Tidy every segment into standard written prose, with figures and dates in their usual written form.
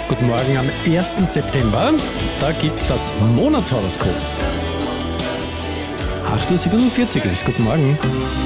Guten Morgen am 1. September. Da gibt es das Monatshoroskop. 8.47 Uhr ist es. Guten Morgen.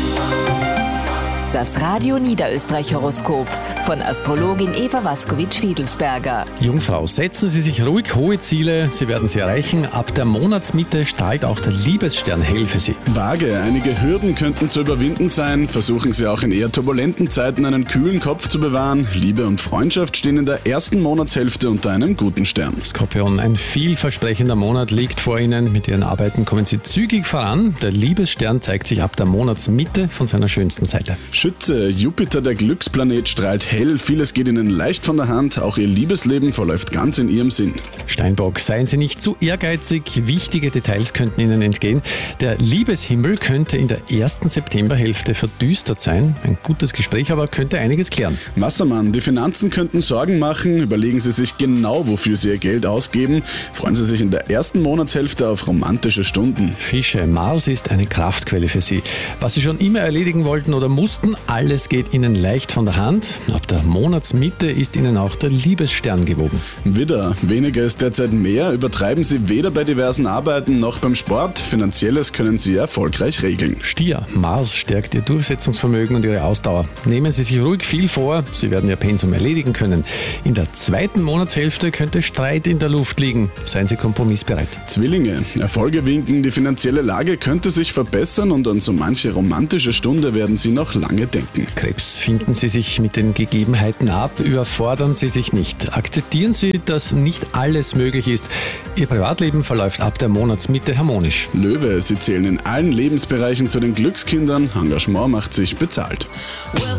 Das Radio Niederösterreich Horoskop von Astrologin Eva Waskowitsch-Fiedelsberger. Jungfrau, setzen Sie sich ruhig hohe Ziele, Sie werden sie erreichen. Ab der Monatsmitte strahlt auch der Liebesstern hell für Sie. Waage, einige Hürden könnten zu überwinden sein. Versuchen Sie auch in eher turbulenten Zeiten einen kühlen Kopf zu bewahren. Liebe und Freundschaft stehen in der ersten Monatshälfte unter einem guten Stern. Skorpion, ein vielversprechender Monat liegt vor Ihnen. Mit Ihren Arbeiten kommen Sie zügig voran. Der Liebesstern zeigt sich ab der Monatsmitte von seiner schönsten Seite. Schütze, Jupiter, der Glücksplanet, strahlt hell. Vieles geht Ihnen leicht von der Hand. Auch Ihr Liebesleben verläuft ganz in Ihrem Sinn. Steinbock, seien Sie nicht zu ehrgeizig. Wichtige Details könnten Ihnen entgehen. Der Liebeshimmel könnte in der ersten Septemberhälfte verdüstert sein. Ein gutes Gespräch aber könnte einiges klären. Wassermann, die Finanzen könnten Sorgen machen. Überlegen Sie sich genau, wofür Sie Ihr Geld ausgeben. Freuen Sie sich in der ersten Monatshälfte auf romantische Stunden. Fische, Mars ist eine Kraftquelle für Sie. Was Sie schon immer erledigen wollten oder mussten, alles geht Ihnen leicht von der Hand. Ab der Monatsmitte ist Ihnen auch der Liebesstern gewogen. Widder, weniger ist derzeit mehr. Übertreiben Sie weder bei diversen Arbeiten noch beim Sport. Finanzielles können Sie erfolgreich regeln. Stier, Mars stärkt Ihr Durchsetzungsvermögen und Ihre Ausdauer. Nehmen Sie sich ruhig viel vor, Sie werden Ihr Pensum erledigen können. In der zweiten Monatshälfte könnte Streit in der Luft liegen. Seien Sie kompromissbereit. Zwillinge, Erfolge winken, die finanzielle Lage könnte sich verbessern und an so manche romantische Stunde werden Sie noch lange denken. Krebs, finden Sie sich mit den Gegebenheiten ab, überfordern Sie sich nicht. Akzeptieren Sie, dass nicht alles möglich ist. Ihr Privatleben verläuft ab der Monatsmitte harmonisch. Löwe, Sie zählen in allen Lebensbereichen zu den Glückskindern. Engagement macht sich bezahlt.